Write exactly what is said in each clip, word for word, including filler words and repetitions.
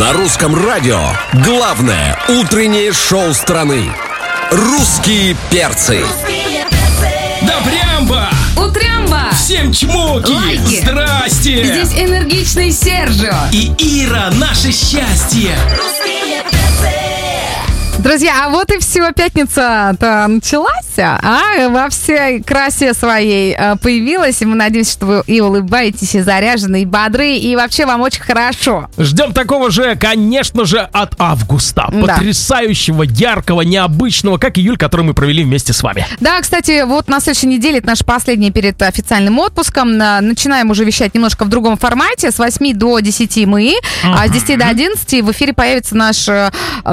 На русском радио главное утреннее шоу страны. Русские перцы. Да прямба! Утрямба! Всем чмоки! Лайки! Здрасте! Здесь энергичный Сержио. И Ира, наше счастье! Друзья, а вот и все, пятница-то началась, а во всей красе своей появилась. И мы надеемся, что вы и улыбаетесь, и заряжены, и бодры, и вообще вам очень хорошо. Ждем такого же, конечно же, от августа. Да. Потрясающего, яркого, необычного, как июль, который мы провели вместе с вами. Да, кстати, вот на следующей неделе, это наша последняя перед официальным отпуском. Начинаем уже вещать немножко в другом формате. С восьми до десяти мы, uh-huh. а с десяти до одиннадцати в эфире появится наш э,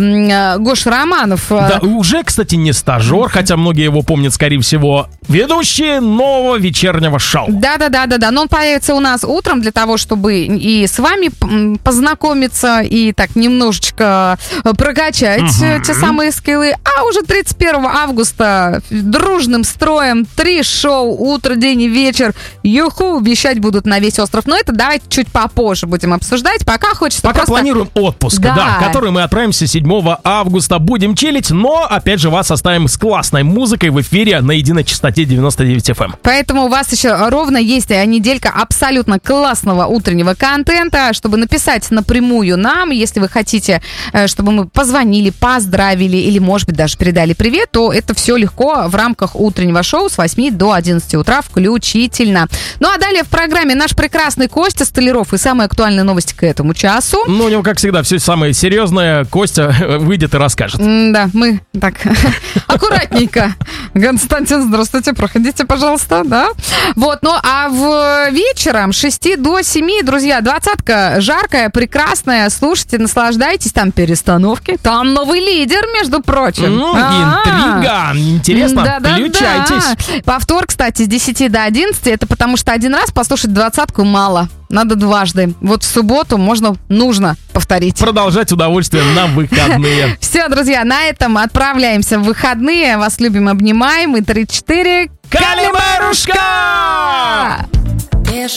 э, Гоша Романов. Да, уже, кстати, не стажер, хотя многие его помнят, скорее всего, ведущий нового вечернего шоу. Да-да-да-да-да, но он появится у нас утром для того, чтобы и с вами познакомиться, и так немножечко прокачать uh-huh. те самые скиллы. А уже тридцать первого августа дружным строем три шоу, утро, день и вечер, юху, вещать будут на весь остров. Но это давайте чуть попозже будем обсуждать. Пока хочется Пока просто... планируем отпуск, да. да, который мы отправимся седьмого августа. Будем чилить, но, опять же, вас оставим с классной музыкой в эфире на единой частоте девяносто девять эф эм. Поэтому у вас еще ровно есть неделька абсолютно классного утреннего контента, чтобы написать напрямую нам, если вы хотите, чтобы мы позвонили, поздравили или, может быть, даже передали привет, то это все легко в рамках утреннего шоу с восьми до одиннадцати утра включительно. Ну а далее в программе наш прекрасный Костя Столяров и самые актуальные новости к этому часу. Ну, у него, как всегда, все самое серьезное. Костя выйдет и расскажет. Да, мы так аккуратненько. Константин, здравствуйте, проходите, пожалуйста, да. Вот, ну а в вечером с шести до семи, друзья, двадцатка жаркая, прекрасная, слушайте, наслаждайтесь, там перестановки, там новый лидер, между прочим. Ну, интрига, интересно, включайтесь. Повтор, кстати, с десяти до одиннадцати, это потому что один раз послушать двадцатку мало. Надо дважды. Вот в субботу можно, нужно повторить. Продолжать удовольствие на выходные. Все, друзья, на этом отправляемся в выходные. Вас любим, обнимаем. И три-четыре. Калимарушка!